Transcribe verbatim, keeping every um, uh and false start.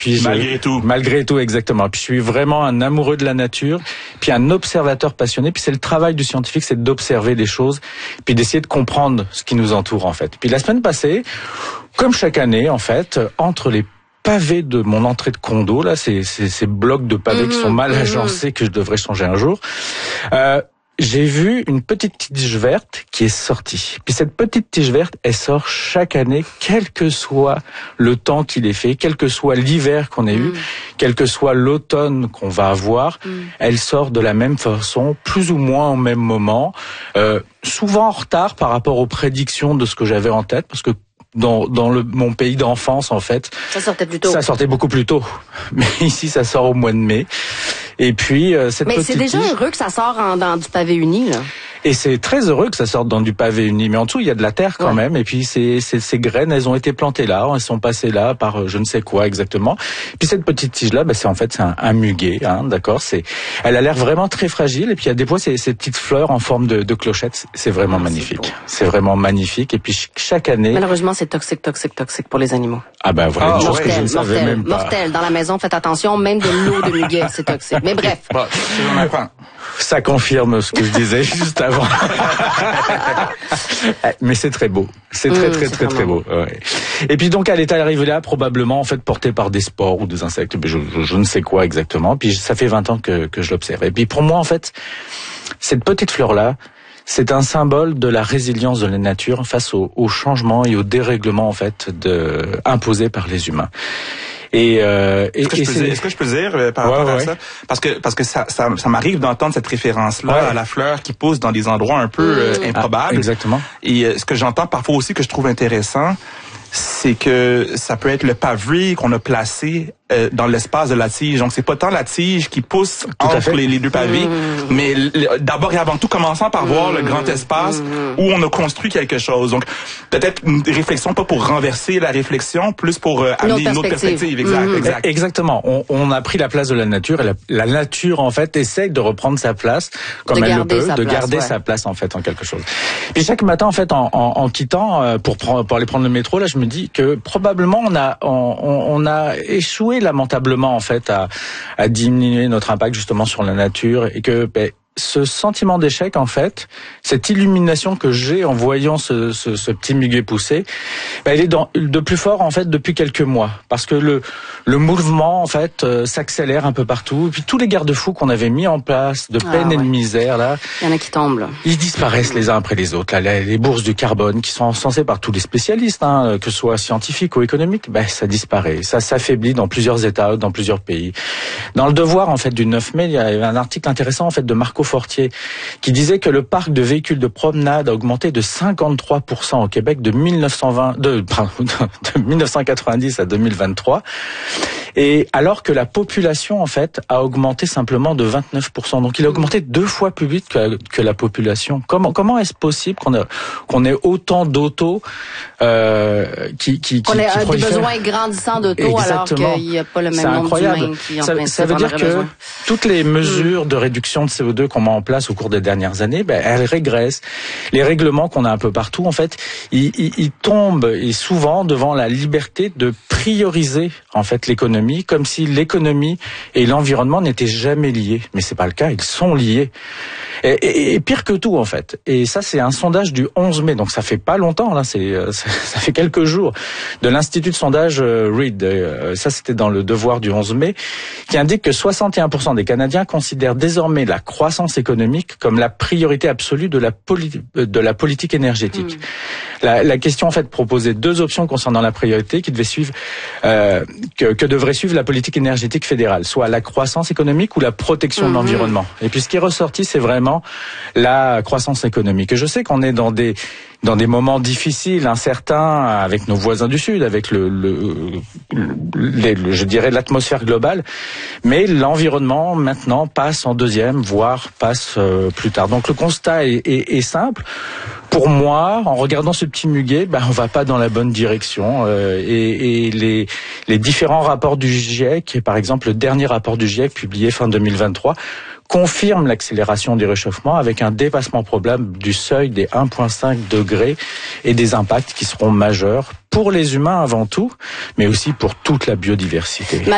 Puis je, malgré tout. Malgré tout, exactement. Puis je suis vraiment un amoureux de la nature, puis un observateur passionné. Puis c'est le travail du scientifique, c'est d'observer les choses, puis d'essayer de comprendre ce qui nous entoure en fait. Puis la semaine passée, comme chaque année en fait, entre les pavés de mon entrée de condo, là, ces, ces, ces blocs de pavés mmh, qui sont mal agencés, mmh. que je devrais changer un jour, euh, j'ai vu une petite tige verte qui est sortie. Puis cette petite tige verte, elle sort chaque année, quel que soit le temps qu'il ait fait, quel que soit l'hiver qu'on ait mmh. eu, quel que soit l'automne qu'on va avoir, mmh. elle sort de la même façon, plus ou moins au même moment, euh, souvent en retard par rapport aux prédictions de ce que j'avais en tête, parce que Dans, dans le, mon pays d'enfance, en fait. Ça sortait plus tôt. Ça sortait beaucoup plus tôt. Mais ici, ça sort au mois de mai. Et puis, euh, cette Mais petite c'est déjà tige, heureux que ça sort en, dans du pavé uni, là. Et c'est très heureux que ça sorte dans du pavé uni. Mais en dessous, il y a de la terre quand ouais. même. Et puis, ces, ces, ces graines, elles ont été plantées là. Elles sont passées là par je ne sais quoi exactement. Puis cette petite tige-là, bah, c'est en fait c'est un, un muguet, hein, d'accord. C'est, elle a l'air vraiment très fragile. Et puis, il y a des fois, ces, ces petites fleurs en forme de, de clochette. C'est vraiment ah, magnifique. C'est, c'est vraiment magnifique. Et puis, chaque année... Malheureusement, c'est toxique, toxique, toxique pour les animaux. Ah ben, vraiment, oh, mortel, je ne savais mortel, même pas. Mortel. Dans la maison, faites attention. Même de l'eau de muguet, c'est toxique. Mais bref. Bon, on apprend. Ça confirme ce que je disais juste avant. Mais c'est très beau. C'est très, mmh, très, c'est très, très beau. beau. Ouais. Et puis donc, elle est arrivée là, probablement, en fait, portée par des spores ou des insectes. Je, je, je ne sais quoi exactement. Puis ça fait vingt ans que, que je l'observe. Et puis pour moi, en fait, cette petite fleur-là, c'est un symbole de la résilience de la nature face au, au changement et au dérèglement, en fait, de, imposés par les humains. Et, euh, est-ce, que et je peux dire, est-ce que je peux dire euh, par ouais, rapport ouais. à ça, parce que parce que ça ça, ça m'arrive d'entendre cette référence-là ouais. à la fleur qui pousse dans des endroits un peu euh, improbables. Ah, exactement. Et euh, ce que j'entends parfois aussi que je trouve intéressant, c'est que ça peut être le pavé qu'on a placé euh, dans l'espace de la tige. Donc c'est pas tant la tige qui pousse tout entre les, les deux pavés, mmh. mais le, d'abord et avant tout commençant par mmh. voir le grand espace mmh. où on a construit quelque chose. Donc peut-être une réflexion pas pour renverser la réflexion, plus pour euh, amener une autre perspective. Exact, mmh. exact. Exactement. On, on a pris la place de la nature et la, la nature en fait essaie de reprendre sa place comme de elle le peut, de place, garder ouais. sa place en fait en quelque chose. Puis chaque matin en fait en, en, en quittant euh, pour prendre pour aller prendre le métro là, je me dis que probablement on a on, on a échoué lamentablement en fait à, à diminuer notre impact justement sur la nature et que ben, ce sentiment d'échec, en fait, cette illumination que j'ai en voyant ce, ce, ce petit muguet pousser, ben, elle est dans, de plus fort, en fait, depuis quelques mois. Parce que le, le mouvement, en fait, euh, s'accélère un peu partout. Et puis tous les garde-fous qu'on avait mis en place, de peine ah, et ouais. de misère, là... Il y en a qui tombent, là. Ils disparaissent les uns après les autres. Là, les bourses du carbone, qui sont encensées par tous les spécialistes, hein, que ce soit scientifiques ou économiques, ben, ça disparaît. Ça s'affaiblit dans plusieurs États, dans plusieurs pays. Dans le Devoir, en fait, du neuf mai, il y avait un article intéressant, en fait, de Marco Fortier, qui disait que le parc de véhicules de promenade a augmenté de cinquante-trois pour cent au Québec de mille neuf cent vingt, de, pardon, de mille neuf cent quatre-vingt-dix à deux mille vingt-trois. Et alors que la population, en fait, a augmenté simplement de vingt-neuf pour cent. Donc, il a augmenté deux fois plus vite que, que la population. Comment, comment est-ce possible qu'on a, qu'on ait autant d'autos, euh, qui, qui, qu'on qui, ait qui des prolifèrent. besoins grandissants d'autos alors qu'il n'y a pas le même nombre d'humains qui en ça, ça veut dire que besoin. Toutes les mesures mmh. de réduction de C O deux qu'on met en place au cours des dernières années, ben, elles régressent. Les règlements qu'on a un peu partout, en fait, ils, ils, ils tombent et souvent devant la liberté de prioriser, en fait, l'économie, comme si l'économie et l'environnement n'étaient jamais liés. Mais c'est pas le cas, ils sont liés. Et, et, et pire que tout, en fait. Et ça, c'est un sondage du onze mai, donc ça fait pas longtemps, là, c'est, ça, ça fait quelques jours, de l'Institut de sondage euh, Reid. Euh, ça, c'était dans le Devoir du onze mai, qui indique que soixante et un pour cent des Canadiens considèrent désormais la croissance économique comme la priorité absolue de la, poli- de la politique énergétique. Mmh. La, la question, en fait, proposait deux options concernant la priorité qui devaient suivre, euh, que, que devrait suivre la politique énergétique fédérale, soit la croissance économique ou la protection mmh. de l'environnement. Et puis, ce qui est ressorti, c'est vraiment la croissance économique. Et je sais qu'on est dans des dans des moments difficiles, incertains, avec nos voisins du Sud, avec le, le, le, le je dirais l'atmosphère globale, mais l'environnement maintenant passe en deuxième, voire passe euh, plus tard. Donc le constat est, est, est simple. Pour moi, en regardant ce petit muguet, ben on va pas dans la bonne direction. Euh, et, et les, les différents rapports du GIEC, et par exemple le dernier rapport du GIEC publié fin deux mille vingt-trois, confirme l'accélération du réchauffement avec un dépassement probable du seuil des un virgule cinq degrés et des impacts qui seront majeurs pour les humains avant tout, mais aussi pour toute la biodiversité.